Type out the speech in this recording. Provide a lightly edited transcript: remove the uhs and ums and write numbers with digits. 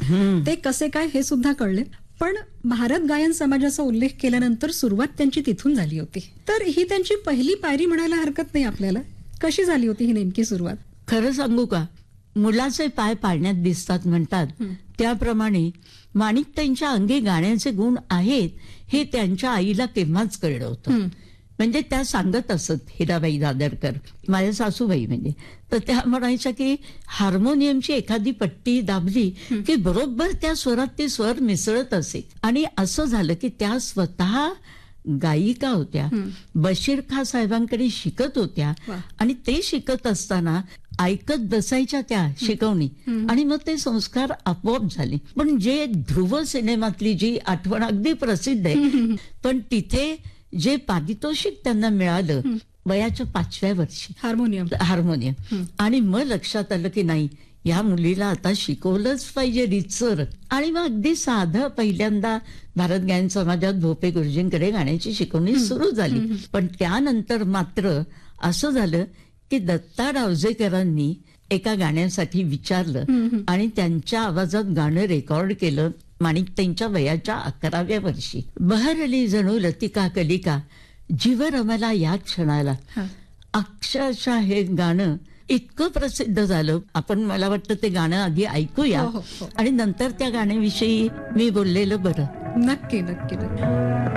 ते कसे काय हे सुद्धा कळले. पण भारत गायन समाजाचा उल्लेख केल्यानंतर सुरुवात त्यांची तिथून झाली होती. तर ही त्यांची पहिली पायरी म्हणायला हरकत नाही आपल्याला. कशी झाली होती ही नेमकी सुरुवात? खरं सांगू का, मुलाचे पाय पाळण्यात दिसतात म्हणतात, त्याप्रमाणे माणिकताईंच्या अंगी गाण्याचे गुण आहेत हे त्यांच्या आईला केव्हाच कळलं होतं. म्हणजे त्या सांगत असत, हिराबाई दादरकर माझ्या सासूबाई म्हणजे, तर त्या म्हणायच्या की हार्मोनियमची एखादी पट्टी दाबली की बरोबर त्या स्वरात ते स्वर मिसळत असे. आणि असं झालं की त्या स्वतः गायिका होत्या, बशीर खां साहेबांकडे शिकत होत्या आणि ते शिकत असताना ऐकत बसायच्या त्या शिकवणी आणि मग ते संस्कार आपोआप झाले. पण जे ध्रुव सिनेमातली जी आठवण अगदी प्रसिद्ध आहे, पण तिथे जे पारितोषिक त्यांना मिळालं वयाच्या 5व्या वर्षी हार्मोनियम, आणि मग लक्षात आलं की नाही, या मुलीला आता शिकवलंच पाहिजे रीतसर. आणि मग अगदी साधं पहिल्यांदा भारत गायन समाजात भोपे गुरुजींकडे गाण्याची शिकवणी सुरू झाली. पण त्यानंतर मात्र असं झालं की दत्ता रावजेकरांनी एका गाण्यासाठी विचारलं आणि त्यांच्या आवाजात गाणं रेकॉर्ड केलं माणिकताईंच्या वयाच्या 11व्या वर्षी. बहरली जणू लतिका कलिका जीव रमला या क्षणाला. अक्षरशः हे गाणं इतकं प्रसिद्ध झालं. आपण, मला वाटतं ते गाणं आधी ऐकूया आणि नंतर त्या गाण्याविषयी मी बोललेलं बरं. नक्की नक्की नक्की.